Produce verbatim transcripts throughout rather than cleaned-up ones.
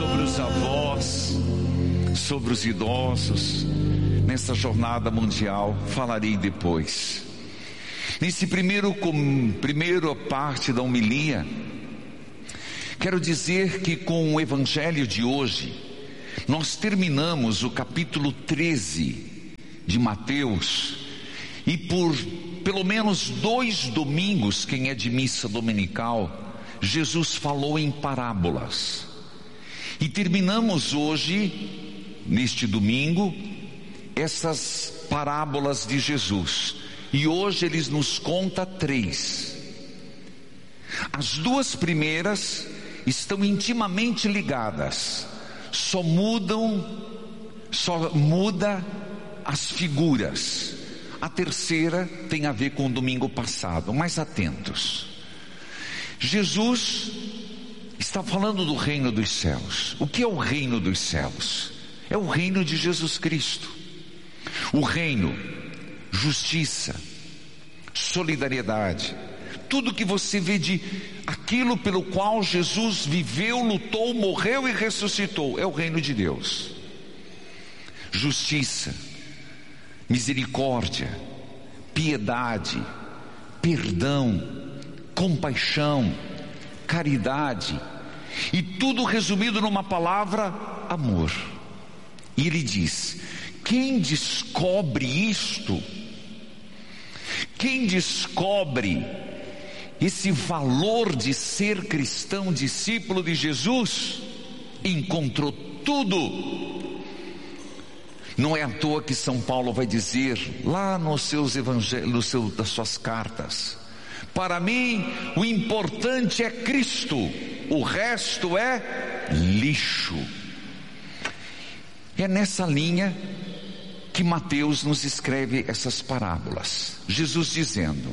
sobre os avós, sobre os idosos, nessa jornada mundial, falarei depois. Nesse primeiro, com, primeira parte da homilia, quero dizer que com o evangelho de hoje, nós terminamos o capítulo treze de Mateus, e por pelo menos dois domingos, quem é de missa dominical, Jesus falou em parábolas. E terminamos hoje, neste domingo, essas parábolas de Jesus. E hoje ele nos conta três. As duas primeiras estão intimamente ligadas. Só mudam, só muda as figuras. A terceira tem a ver com o domingo passado, mais atentos. Jesus está falando do reino dos céus. O que é o reino dos céus? É o reino de Jesus Cristo. O reino, justiça, solidariedade, tudo que você vê de aquilo pelo qual Jesus viveu, lutou, morreu e ressuscitou, é o reino de Deus. Justiça, misericórdia, piedade, perdão, compaixão, caridade, e tudo resumido numa palavra: amor. E ele diz: quem descobre isto, quem descobre esse valor de ser cristão, discípulo de Jesus, encontrou tudo. Não é à toa que São Paulo vai dizer lá nos seus evangelhos, no seu, das suas cartas: para mim o importante é Cristo, o resto é lixo. É nessa linha que Mateus nos escreve essas parábolas. Jesus dizendo: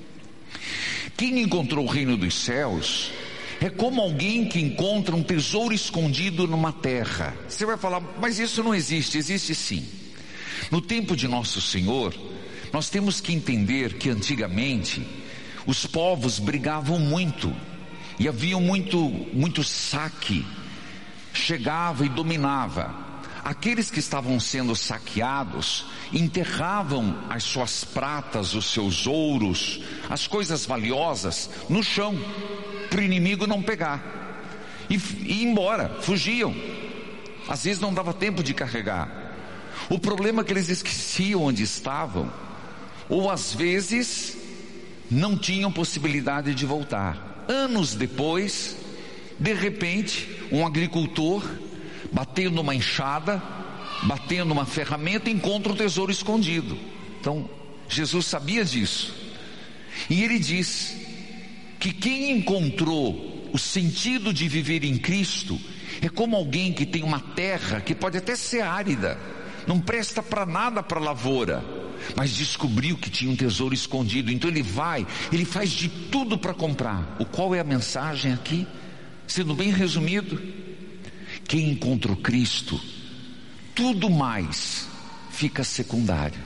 quem encontrou o reino dos céus é como alguém que encontra um tesouro escondido numa terra. Você vai falar, mas isso não existe. Existe sim. No tempo de Nosso Senhor, nós temos que entender que antigamente os povos brigavam muito, e havia muito, muito saque, chegava e dominava. Aqueles que estavam sendo saqueados enterravam as suas pratas, os seus ouros, as coisas valiosas no chão, para o inimigo não pegar, e, e ir embora, fugiam. Às vezes não dava tempo de carregar. O problema é que eles esqueciam onde estavam, ou às vezes não tinham possibilidade de voltar. Anos depois, de repente, um agricultor, batendo uma enxada, batendo uma ferramenta, encontra um tesouro escondido. Então Jesus sabia disso, e ele diz que quem encontrou o sentido de viver em Cristo é como alguém que tem uma terra que pode até ser árida, não presta para nada para lavoura, mas descobriu que tinha um tesouro escondido. Então ele vai, ele faz de tudo para comprar. O qual é a mensagem aqui? Sendo bem resumido: quem encontra o Cristo, tudo mais fica secundário.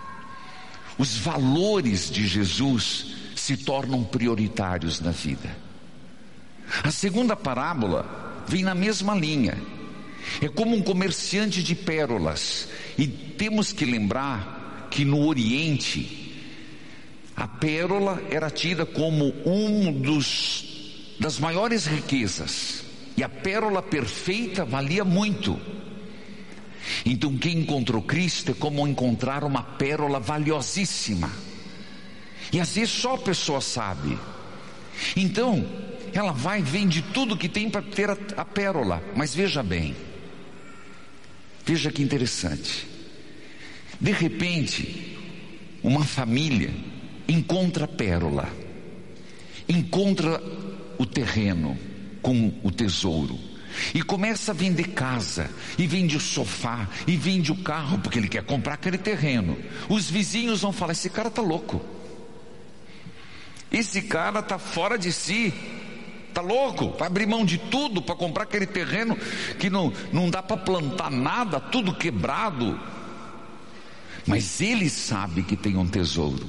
Os valores de Jesus se tornam prioritários na vida. A segunda parábola vem na mesma linha. É como um comerciante de pérolas. E temos que lembrar que no Oriente, a pérola era tida como um dos das maiores riquezas, e a pérola perfeita valia muito. Então quem encontrou Cristo é como encontrar uma pérola valiosíssima, e às vezes só a pessoa sabe. Então ela vai, vende tudo que tem para ter a, a pérola. Mas veja bem, veja que interessante. De repente, uma família encontra a pérola, encontra o terreno com o tesouro, e começa a vender casa, e vende o sofá, e vende o carro, porque ele quer comprar aquele terreno. Os vizinhos vão falar: esse cara está louco, esse cara está fora de si, está louco, vai abrir mão de tudo para comprar aquele terreno que não, não dá para plantar nada, tudo quebrado. Mas ele sabe que tem um tesouro.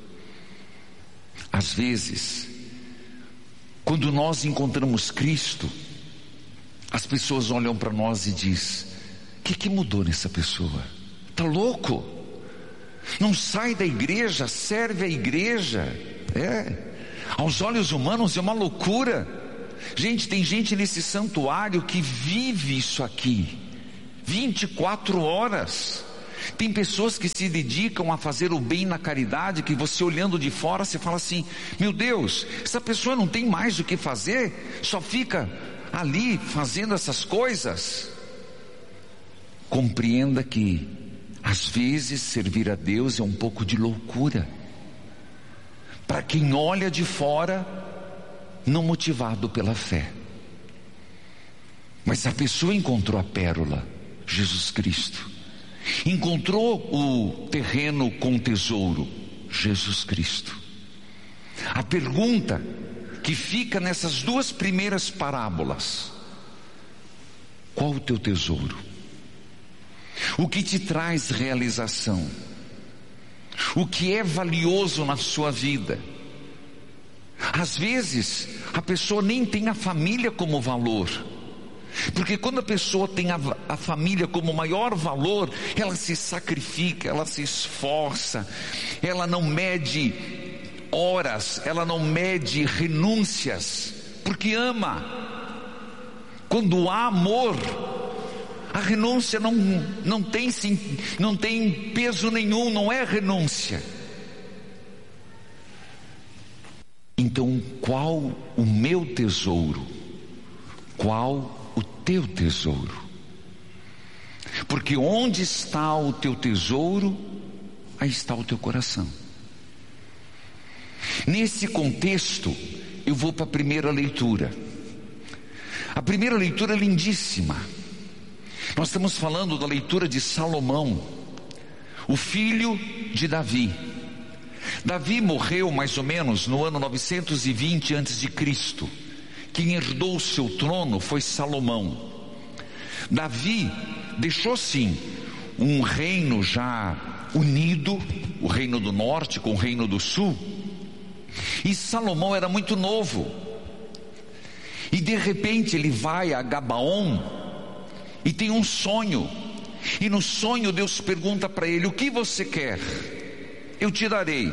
Às vezes, quando nós encontramos Cristo, as pessoas olham para nós e dizem: o que, que mudou nessa pessoa? Está louco? Não sai da igreja, serve a igreja. É, aos olhos humanos é uma loucura. Gente, tem gente nesse santuário que vive isso aqui vinte e quatro horas. Tem pessoas que se dedicam a fazer o bem na caridade, que você olhando de fora, você fala assim: meu Deus, essa pessoa não tem mais o que fazer, só fica ali fazendo essas coisas. Compreenda que às vezes servir a Deus é um pouco de loucura para quem olha de fora, não motivado pela fé. Mas a pessoa encontrou a pérola, Jesus Cristo. Encontrou o terreno com tesouro, Jesus Cristo. A pergunta que fica nessas duas primeiras parábolas: qual o teu tesouro? O que te traz realização? O que é valioso na sua vida? Às vezes a pessoa nem tem a família como valor, porque quando a pessoa tem a, a família como maior valor, ela se sacrifica, ela se esforça, ela não mede horas, ela não mede renúncias, porque ama. Quando há amor, a renúncia não, não, tem, não tem peso nenhum, não é renúncia. Então, qual o meu tesouro? Qual o teu tesouro? Porque onde está o teu tesouro, aí está o teu coração. Nesse contexto, eu vou para a primeira leitura. A primeira leitura é lindíssima. Nós estamos falando da leitura de Salomão, o filho de Davi. Davi morreu mais ou menos no ano novecentos e vinte antes de Cristo. Quem herdou o seu trono foi Salomão. Davi deixou sim um reino já unido, o reino do norte com o reino do sul. E Salomão era muito novo. E de repente ele vai a Gabaon e tem um sonho. E no sonho Deus pergunta para ele: o que você quer? Eu te darei.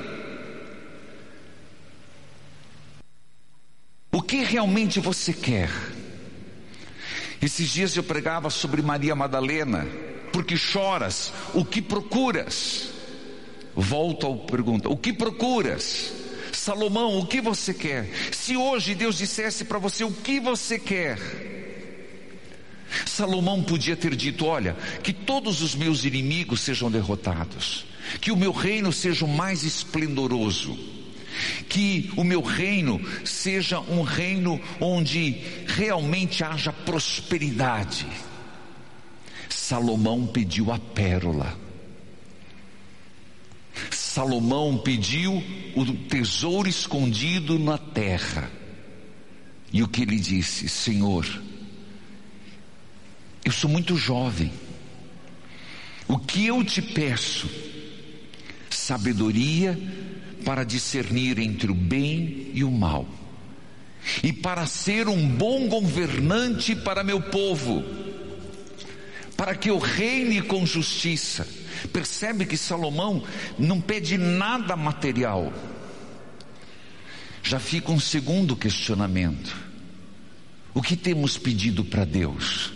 O que realmente você quer? Esses dias eu pregava sobre Maria Madalena. Por que choras? O que procuras? Volto à pergunta: o que procuras? Salomão, o que você quer? Se hoje Deus dissesse para você o que você quer, Salomão podia ter dito: olha, que todos os meus inimigos sejam derrotados, que o meu reino seja o mais esplendoroso, que o meu reino seja um reino onde realmente haja prosperidade. Salomão pediu a pérola. Salomão pediu o tesouro escondido na terra. E o que ele disse: Senhor, eu sou muito jovem, o que eu te peço? Sabedoria para discernir entre o bem e o mal, e para ser um bom governante para meu povo, para que eu reine com justiça. Percebe que Salomão não pede nada material. Já fica um segundo questionamento: o que temos pedido para Deus?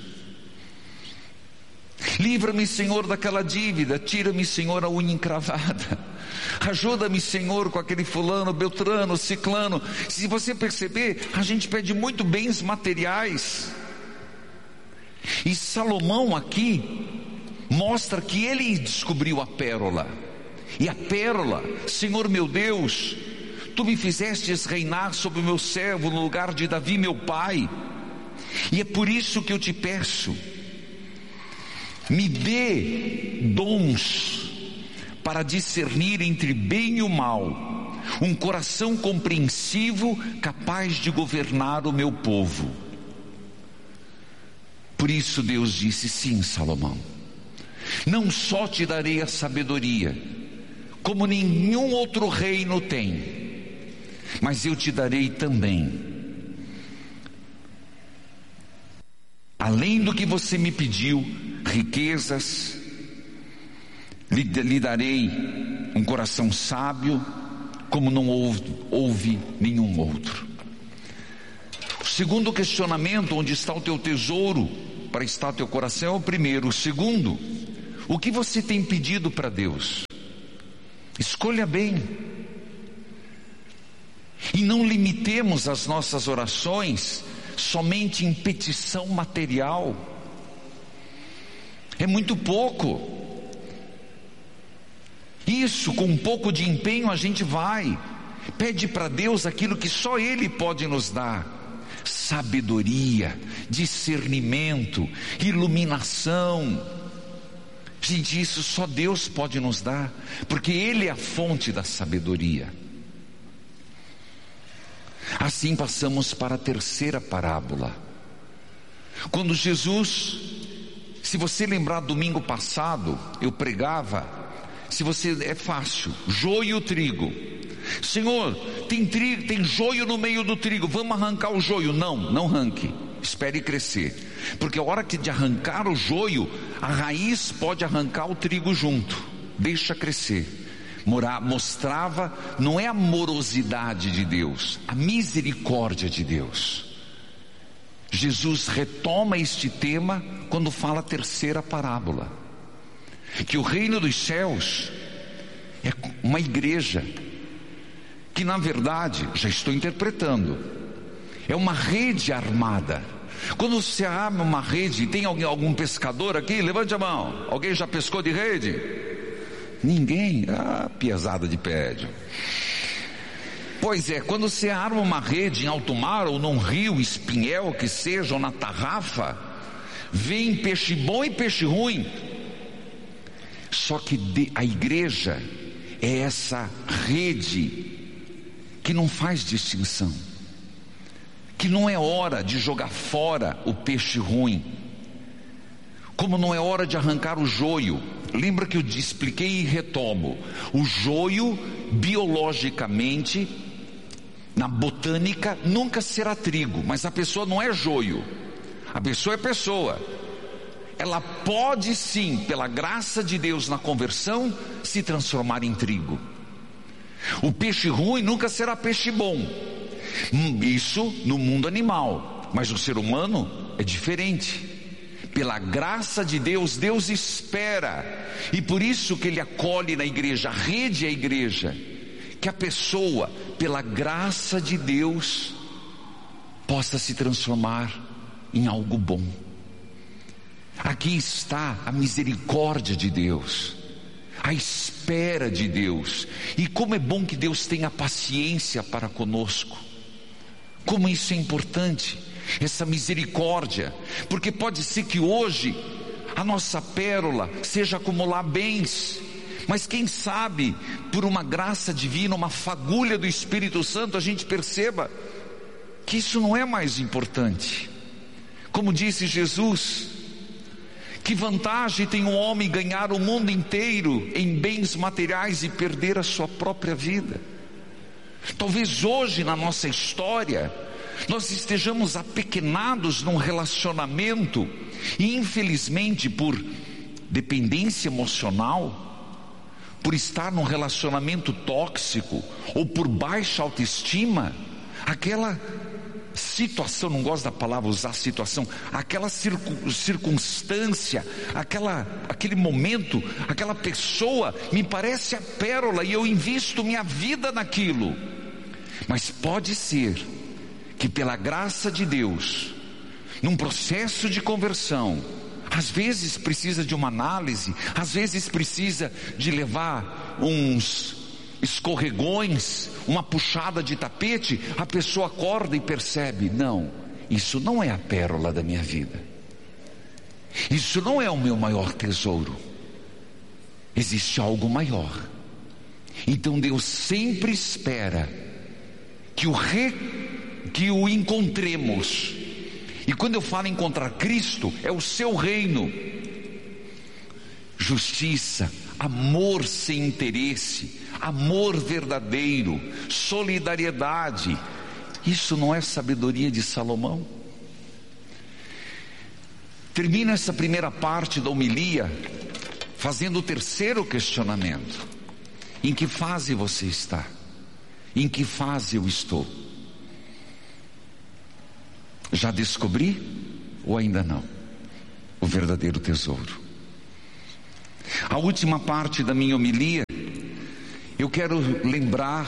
Livra-me, Senhor, daquela dívida. Tira-me, Senhor, a unha encravada. Ajuda-me, Senhor, com aquele fulano, beltrano, ciclano. Se você perceber, a gente pede muito bens materiais. E Salomão aqui mostra que ele descobriu a pérola. E a pérola: Senhor meu Deus, tu me fizestes reinar sobre o meu servo no lugar de Davi meu pai, e é por isso que eu te peço, me dê dons para discernir entre bem e o mal, um coração compreensivo, capaz de governar o meu povo. Por isso Deus disse: sim, Salomão, não só te darei a sabedoria, como nenhum outro reino tem, mas eu te darei também além do que você me pediu, riquezas, lhe, lhe darei um coração sábio, como não houve, houve nenhum outro. O segundo questionamento, onde está o teu tesouro, para estar o teu coração, é o primeiro. O segundo, o que você tem pedido para Deus? Escolha bem. E não limitemos as nossas orações somente em petição material. É muito pouco. Isso, com um pouco de empenho a gente vai. Pede para Deus aquilo que só Ele pode nos dar: sabedoria, discernimento, iluminação. Gente, isso só Deus pode nos dar, porque Ele é a fonte da sabedoria. Assim passamos para a terceira parábola. Quando Jesus, se você lembrar, domingo passado eu pregava, se você, é fácil, joio e trigo. Senhor, tem trigo, tem joio no meio do trigo, vamos arrancar o joio. Não, não arranque, espere crescer, porque a hora que de arrancar o joio, a raiz pode arrancar o trigo junto. Deixa crescer. Mostrava, não é a morosidade de Deus, a misericórdia de Deus. Jesus retoma este tema quando fala a terceira parábola, que o reino dos céus é uma igreja, que na verdade, já estou interpretando, é uma rede armada. Quando você arma uma rede, tem alguém, algum pescador aqui? Levante a mão. Alguém já pescou de rede? Ninguém? Ah, piazada de prédio. Pois é, quando você arma uma rede em alto mar, ou num rio, espinhel que seja, ou na tarrafa, vem peixe bom e peixe ruim. Só que a igreja é essa rede que não faz distinção, que não é hora de jogar fora o peixe ruim, como não é hora de arrancar o joio. Lembra que eu expliquei e retomo: o joio, biologicamente, na botânica, nunca será trigo, mas a pessoa não é joio, a pessoa é pessoa. Ela pode sim, pela graça de Deus na conversão, se transformar em trigo. O peixe ruim nunca será peixe bom. Isso no mundo animal, mas o ser humano é diferente. Pela graça de Deus, Deus espera, e por isso que Ele acolhe na igreja, a rede é a igreja, que a pessoa, pela graça de Deus, possa se transformar em algo bom. Aqui está a misericórdia de Deus, a espera de Deus. E como é bom que Deus tenha paciência para conosco. Como isso é importante, essa misericórdia, porque pode ser que hoje a nossa pérola seja acumular bens, mas quem sabe, por uma graça divina, uma fagulha do Espírito Santo, a gente perceba que isso não é mais importante. Como disse Jesus: que vantagem tem um homem ganhar o mundo inteiro em bens materiais e perder a sua própria vida? Talvez hoje na nossa história nós estejamos apequenados num relacionamento, e infelizmente por dependência emocional, por estar num relacionamento tóxico, ou por baixa autoestima, aquela situação, não gosto da palavra usar situação, aquela circunstância, aquela, aquele momento, aquela pessoa me parece a pérola e eu invisto minha vida naquilo. Mas pode ser que pela graça de Deus, num processo de conversão, às vezes precisa de uma análise, às vezes precisa de levar uns escorregões, uma puxada de tapete, a pessoa acorda e percebe: não, isso não é a pérola da minha vida, isso não é o meu maior tesouro, existe algo maior. Então Deus sempre espera que o, re, que o encontremos. E quando eu falo encontrar Cristo, é o seu reino, justiça, amor sem interesse, amor verdadeiro, solidariedade. Isso não é sabedoria de Salomão? termino essa primeira parte da homilia fazendo o terceiro questionamento: em que fase você está? Em que fase eu estou? Já descobri ou ainda não o verdadeiro tesouro? A última parte da minha homilia, eu quero lembrar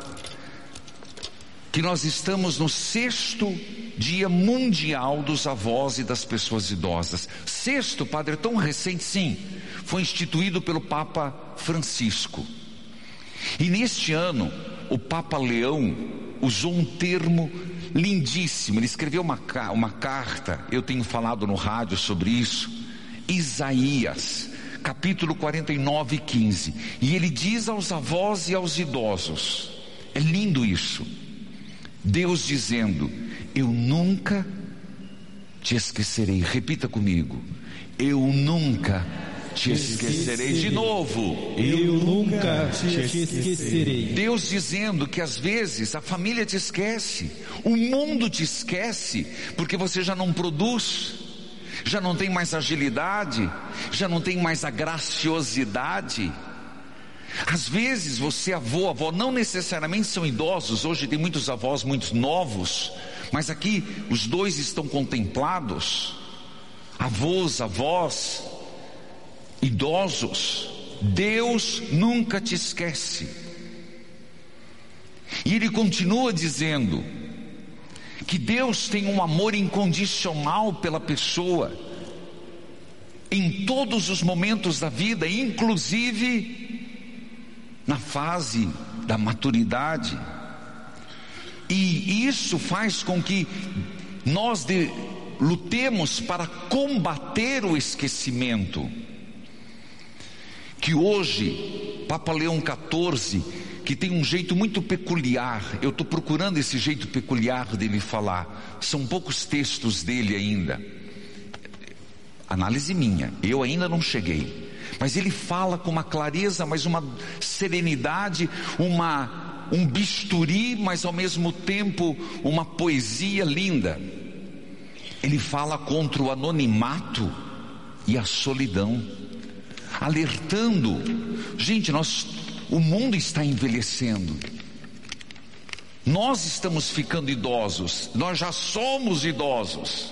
que nós estamos no sexto Dia Mundial dos Avós e das Pessoas Idosas. Sexto, padre, é tão recente. Sim, foi instituído pelo Papa Francisco. E neste ano, o Papa Leão usou um termo lindíssimo. Ele escreveu uma, uma carta, eu tenho falado no rádio sobre isso, Isaías, capítulo quarenta e nove, quinze. E ele diz aos avós e aos idosos, é lindo isso, Deus dizendo: eu nunca te esquecerei. Repita comigo: eu nunca te esquecerei. De novo: eu nunca te esquecerei. Deus dizendo que às vezes a família te esquece, o mundo te esquece, porque você já não produz, já não tem mais agilidade, já não tem mais a graciosidade. Às vezes você, avô, avó, não necessariamente são idosos. Hoje tem muitos avós muito novos, mas aqui os dois estão contemplados. Avós, avós, idosos. Deus nunca te esquece. E Ele continua dizendo que Deus tem um amor incondicional pela pessoa, em todos os momentos da vida, inclusive na fase da maturidade. E isso faz com que nós de, lutemos para combater o esquecimento. Que hoje, Papa Leão quatorze, que tem um jeito muito peculiar, eu estou procurando esse jeito peculiar dele falar, são poucos textos dele ainda, análise minha, eu ainda não cheguei, mas ele fala com uma clareza, mas uma serenidade, uma, um bisturi, mas ao mesmo tempo uma poesia linda. Ele fala contra o anonimato e a solidão, alertando, gente, nós, o mundo está envelhecendo, nós estamos ficando idosos, nós já somos idosos,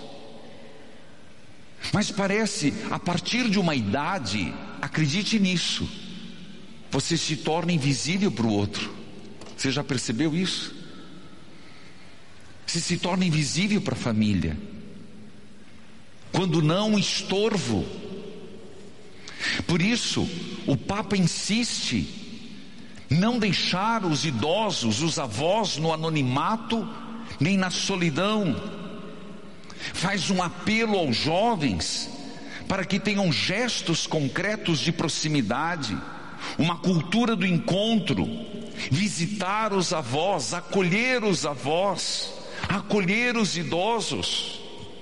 mas parece, a partir de uma idade, acredite nisso, você se torna invisível para o outro. Você já percebeu isso? Você se torna invisível para a família, quando não, um estorvo. Por isso o Papa insiste não deixar os idosos, os avós, no anonimato nem na solidão. Faz um apelo aos jovens para que tenham gestos concretos de proximidade, uma cultura do encontro, visitar os avós, acolher os avós, acolher os idosos.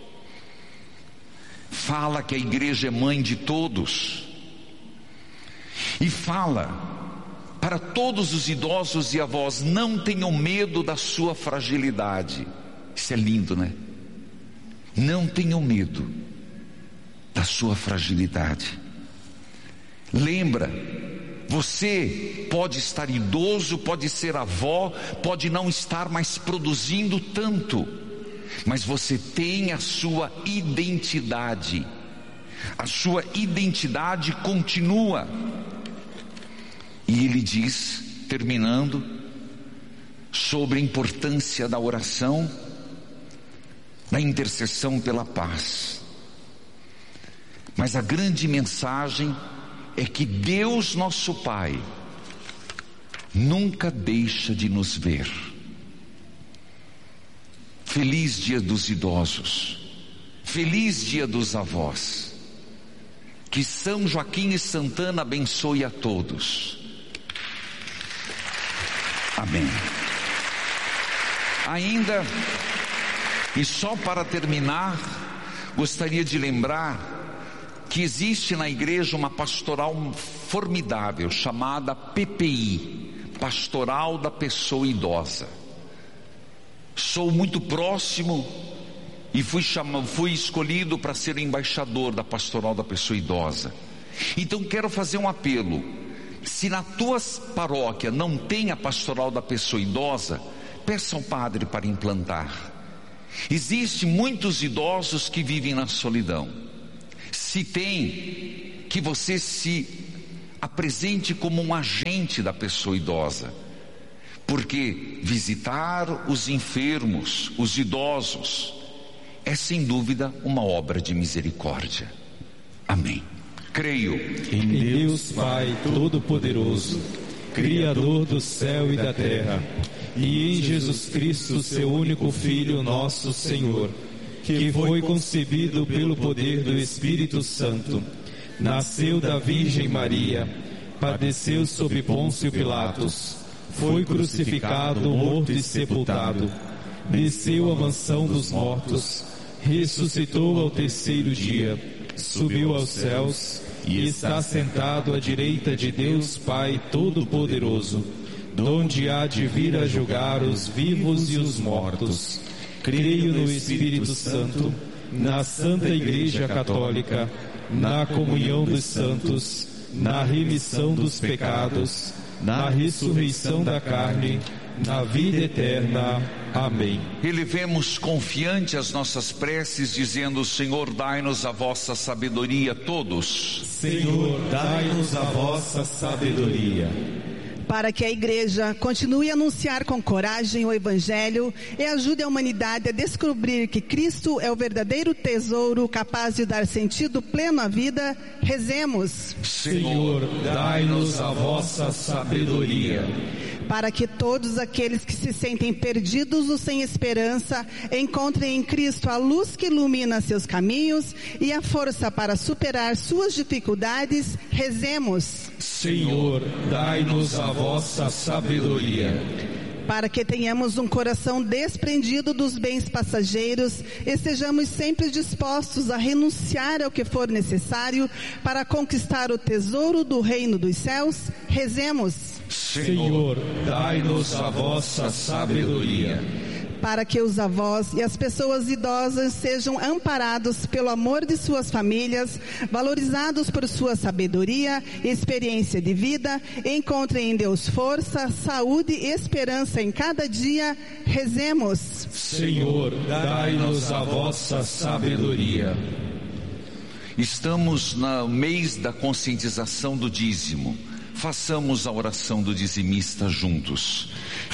Fala que a igreja é mãe de todos, e fala para todos os idosos e avós: não tenham medo da sua fragilidade. Isso é lindo, né? Não tenham medo da sua fragilidade. Lembra, você pode estar idoso, pode ser avó, pode não estar mais produzindo tanto, mas você tem a sua identidade. A sua identidade continua. E ele diz, terminando, sobre a importância da oração, da intercessão pela paz. Mas a grande mensagem é que Deus, nosso Pai, nunca deixa de nos ver. Feliz Dia dos Idosos, feliz Dia dos Avós. Que São Joaquim e Santana abençoe a todos. Amém. Ainda, e só para terminar, gostaria de lembrar que existe na igreja uma pastoral formidável chamada P P I, Pastoral da Pessoa Idosa. Sou muito próximo e fui, chamado, fui escolhido para ser embaixador da pastoral da pessoa idosa. Então quero fazer um apelo: se na tua paróquia não tem a pastoral da pessoa idosa, peça ao padre para implantar. Existem muitos idosos que vivem na solidão. Se tem, que você se apresente como um agente da pessoa idosa, porque visitar os enfermos, os idosos, é sem dúvida uma obra de misericórdia. Amém. Creio em Deus Pai Todo-Poderoso, Criador do céu e da terra, e em Jesus Cristo, seu único Filho, nosso Senhor, que foi concebido pelo poder do Espírito Santo, nasceu da Virgem Maria, padeceu sob Pôncio Pilatos, foi crucificado, morto e sepultado, desceu à mansão dos mortos, ressuscitou ao terceiro dia, subiu aos céus e está sentado à direita de Deus Pai Todo-Poderoso, donde há de vir a julgar os vivos e os mortos. Creio no Espírito Santo, na Santa Igreja Católica, na comunhão dos santos, na remissão dos pecados, na ressurreição da carne, na vida eterna. Amém. Elevemos confiante as nossas preces, dizendo: Senhor, dai-nos a vossa sabedoria. Todos. Senhor, dai-nos a vossa sabedoria, para que a Igreja continue a anunciar com coragem o Evangelho e ajude a humanidade a descobrir que Cristo é o verdadeiro tesouro capaz de dar sentido pleno à vida. Rezemos. Senhor, dai-nos a vossa sabedoria, para que todos aqueles que se sentem perdidos ou sem esperança encontrem em Cristo a luz que ilumina seus caminhos e a força para superar suas dificuldades. Rezemos. Senhor, dai-nos a vossa sabedoria, para que tenhamos um coração desprendido dos bens passageiros e estejamos sempre dispostos a renunciar ao que for necessário para conquistar o tesouro do reino dos céus. Rezemos. Senhor, dai-nos a vossa sabedoria, para que os avós e as pessoas idosas sejam amparados pelo amor de suas famílias, valorizados por sua sabedoria e experiência de vida, encontrem em Deus força, saúde e esperança em cada dia. Rezemos. Senhor, dai-nos a vossa sabedoria. Estamos no mês da conscientização do dízimo. Façamos a oração do dizimista juntos.